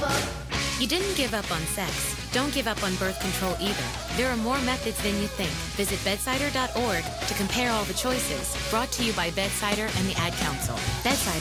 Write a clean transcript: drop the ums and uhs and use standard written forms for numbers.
You didn't give up on sex. Don't give up on birth control either. There are more methods than you think. Visit bedsider.org to compare all the choices. Brought to you by Bedsider and the Ad Council. Bedsider